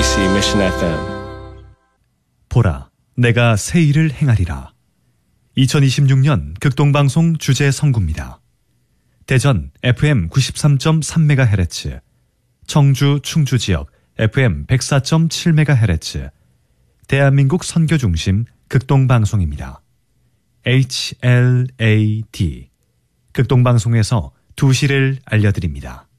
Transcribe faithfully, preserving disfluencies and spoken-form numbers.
케이비씨 Mission 에프엠. 보라, 내가 새 일을 행하리라. 이천이십육 년 극동방송 주제 선구입니다. 대전 에프엠 구십삼 점 삼 메가헤르츠, 청주 충주 지역 에프엠 백사 점 칠 메가헤르츠, 대한민국 선교중심 극동방송입니다. 에이치엘에이디, 극동방송에서 두 시를 알려드립니다.